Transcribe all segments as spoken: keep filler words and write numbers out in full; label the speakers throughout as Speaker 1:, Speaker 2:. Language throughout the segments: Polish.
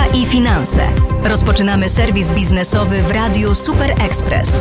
Speaker 1: i finanse. Rozpoczynamy serwis biznesowy w Radiu Super Express.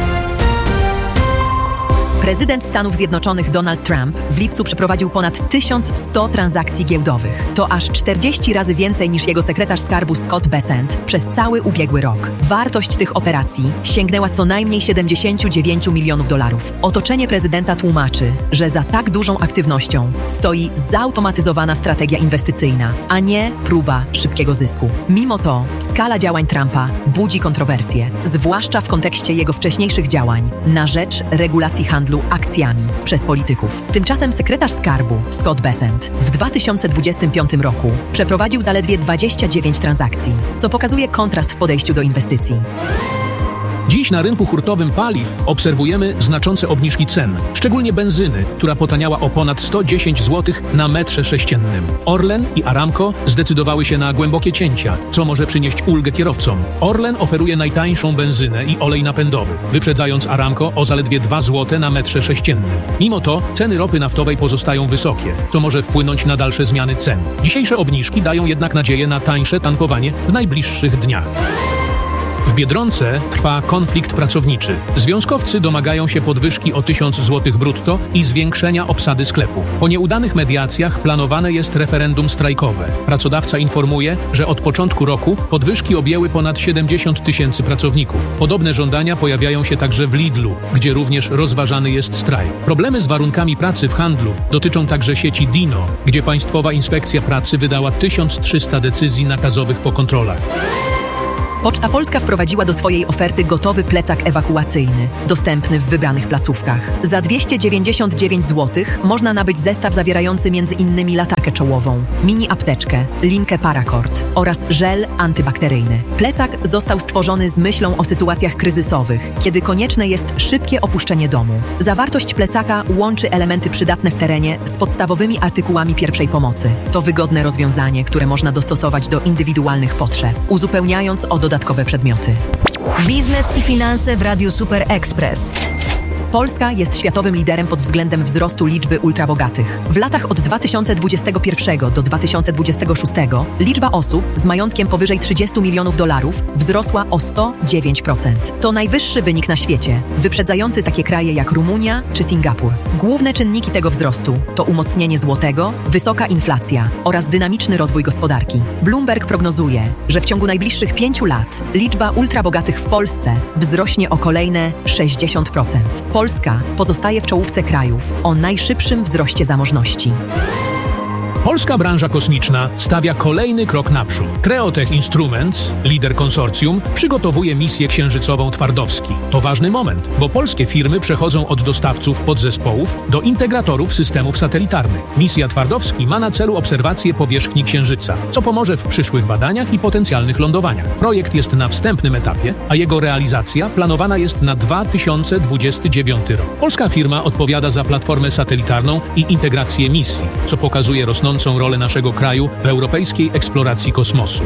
Speaker 2: Prezydent Stanów Zjednoczonych Donald Trump w lipcu przeprowadził ponad tysiąc sto transakcji giełdowych. To aż czterdzieści razy więcej niż jego sekretarz skarbu Scott Bessent przez cały ubiegły rok. Wartość tych operacji sięgnęła co najmniej siedemdziesiąt dziewięć milionów dolarów. Otoczenie prezydenta tłumaczy, że za tak dużą aktywnością stoi zautomatyzowana strategia inwestycyjna, a nie próba szybkiego zysku. Mimo to skala działań Trumpa budzi kontrowersje, zwłaszcza w kontekście jego wcześniejszych działań na rzecz regulacji handlu akcjami przez polityków. Tymczasem sekretarz skarbu Scott Bessent w dwa tysiące dwudziestym piątym roku przeprowadził zaledwie dwadzieścia dziewięć transakcji, co pokazuje kontrast w podejściu do inwestycji.
Speaker 3: Dziś na rynku hurtowym paliw obserwujemy znaczące obniżki cen, szczególnie benzyny, która potaniała o ponad sto dziesięć złotych na metrze sześciennym. Orlen i Aramco zdecydowały się na głębokie cięcia, co może przynieść ulgę kierowcom. Orlen oferuje najtańszą benzynę i olej napędowy, wyprzedzając Aramco o zaledwie dwa złote na metrze sześciennym. Mimo to ceny ropy naftowej pozostają wysokie, co może wpłynąć na dalsze zmiany cen. Dzisiejsze obniżki dają jednak nadzieję na tańsze tankowanie w najbliższych dniach. W Biedronce trwa konflikt pracowniczy. Związkowcy domagają się podwyżki o tysiąc złotych brutto i zwiększenia obsady sklepów. Po nieudanych mediacjach planowane jest referendum strajkowe. Pracodawca informuje, że od początku roku podwyżki objęły ponad siedemdziesiąt tysięcy pracowników. Podobne żądania pojawiają się także w Lidlu, gdzie również rozważany jest strajk. Problemy z warunkami pracy w handlu dotyczą także sieci Dino, gdzie Państwowa Inspekcja Pracy wydała tysiąc trzysta decyzji nakazowych po kontrolach.
Speaker 2: Poczta Polska wprowadziła do swojej oferty gotowy plecak ewakuacyjny, dostępny w wybranych placówkach. Za dwieście dziewięćdziesiąt dziewięć złotych można nabyć zestaw zawierający między innymi latarkę czołową, mini apteczkę, linkę Paracord oraz żel antybakteryjny. Plecak został stworzony z myślą o sytuacjach kryzysowych, kiedy konieczne jest szybkie opuszczenie domu. Zawartość plecaka łączy elementy przydatne w terenie z podstawowymi artykułami pierwszej pomocy. To wygodne rozwiązanie, które można dostosować do indywidualnych potrzeb, uzupełniając o dodatkowe przedmioty.
Speaker 1: Biznes i finanse w Radiu Super Express.
Speaker 2: Polska jest światowym liderem pod względem wzrostu liczby ultrabogatych. W latach od dwa tysiące dwudziestego pierwszego do dwa tysiące dwudziestego szóstego liczba osób z majątkiem powyżej trzydziestu milionów dolarów wzrosła o sto dziewięć procent. To najwyższy wynik na świecie, wyprzedzający takie kraje jak Rumunia czy Singapur. Główne czynniki tego wzrostu to umocnienie złotego, wysoka inflacja oraz dynamiczny rozwój gospodarki. Bloomberg prognozuje, że w ciągu najbliższych pięciu lat liczba ultrabogatych w Polsce wzrośnie o kolejne sześćdziesiąt procent. Polska pozostaje w czołówce krajów o najszybszym wzroście zamożności.
Speaker 3: Polska branża kosmiczna stawia kolejny krok naprzód. Creotech Instruments, lider konsorcjum, przygotowuje misję księżycową Twardowski. To ważny moment, bo polskie firmy przechodzą od dostawców podzespołów do integratorów systemów satelitarnych. Misja Twardowski ma na celu obserwację powierzchni Księżyca, co pomoże w przyszłych badaniach i potencjalnych lądowaniach. Projekt jest na wstępnym etapie, a jego realizacja planowana jest na dwa tysiące dwudziesty dziewiąty rok. Polska firma odpowiada za platformę satelitarną i integrację misji, co pokazuje rosnącą rolę naszego kraju w europejskiej eksploracji kosmosu.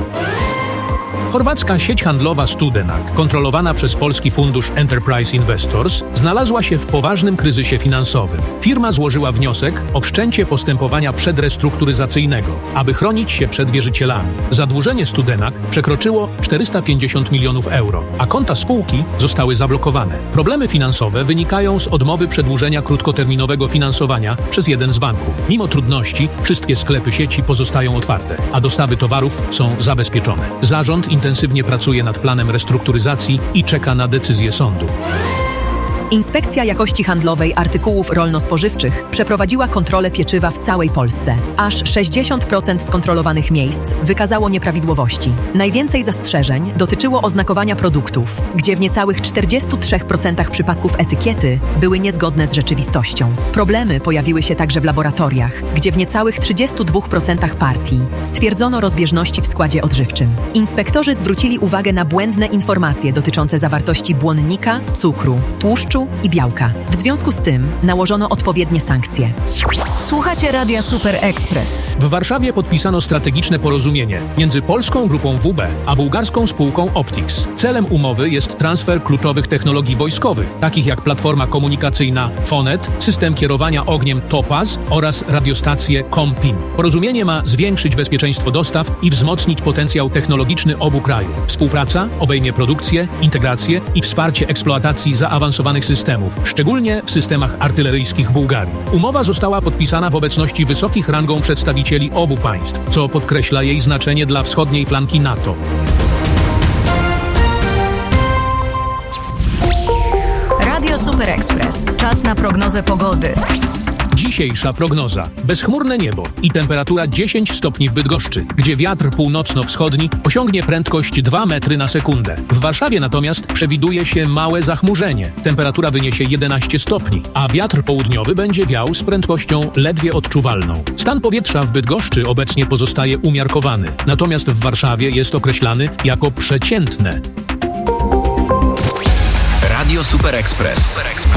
Speaker 3: Chorwacka sieć handlowa Studenak, kontrolowana przez polski fundusz Enterprise Investors, znalazła się w poważnym kryzysie finansowym. Firma złożyła wniosek o wszczęcie postępowania przedrestrukturyzacyjnego, aby chronić się przed wierzycielami. Zadłużenie Studenak przekroczyło czterysta pięćdziesiąt milionów euro, a konta spółki zostały zablokowane. Problemy finansowe wynikają z odmowy przedłużenia krótkoterminowego finansowania przez jeden z banków. Mimo trudności, wszystkie sklepy sieci pozostają otwarte, a dostawy towarów są zabezpieczone. Zarząd intensywnie pracuje nad planem restrukturyzacji i czeka na decyzję sądu.
Speaker 2: Inspekcja Jakości Handlowej Artykułów Rolno-Spożywczych przeprowadziła kontrolę pieczywa w całej Polsce. Aż sześćdziesiąt procent skontrolowanych miejsc wykazało nieprawidłowości. Najwięcej zastrzeżeń dotyczyło oznakowania produktów, gdzie w niecałych czterdziestu trzech procentach przypadków etykiety były niezgodne z rzeczywistością. Problemy pojawiły się także w laboratoriach, gdzie w niecałych trzydziestu dwóch procentach partii stwierdzono rozbieżności w składzie odżywczym. Inspektorzy zwrócili uwagę na błędne informacje dotyczące zawartości błonnika, cukru, tłuszczu tłuszczu i białka. W związku z tym nałożono odpowiednie sankcje.
Speaker 1: Słuchacie Radia Super Express.
Speaker 3: W Warszawie podpisano strategiczne porozumienie między polską grupą W B a bułgarską spółką Optics. Celem umowy jest transfer kluczowych technologii wojskowych, takich jak platforma komunikacyjna Fonet, system kierowania ogniem Topaz oraz radiostację Compin. Porozumienie ma zwiększyć bezpieczeństwo dostaw i wzmocnić potencjał technologiczny obu krajów. Współpraca obejmie produkcję, integrację i wsparcie eksploatacji zaawansowanych systemów, szczególnie w systemach artyleryjskich Bułgarii. Umowa została podpisana w obecności wysokich rangą przedstawicieli obu państw, co podkreśla jej znaczenie dla wschodniej flanki NATO.
Speaker 1: Radio Super Express. Czas na prognozę pogody.
Speaker 3: Dzisiejsza prognoza. Bezchmurne niebo i temperatura dziesięć stopni w Bydgoszczy, gdzie wiatr północno-wschodni osiągnie prędkość dwa metry na sekundę. W Warszawie natomiast przewiduje się małe zachmurzenie. Temperatura wyniesie jedenaście stopni, a wiatr południowy będzie wiał z prędkością ledwie odczuwalną. Stan powietrza w Bydgoszczy obecnie pozostaje umiarkowany, natomiast w Warszawie jest określany jako przeciętne.
Speaker 4: Radio Super Express.